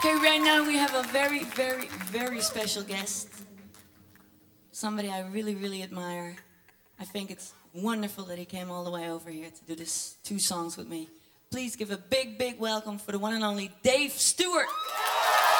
Okay, right now we have a very, very, very special guest. Somebody I really, really admire. I think it's wonderful that he came all the way over here to do this 2 songs with me. Please give a big, big welcome for the one and only Dave Stewart.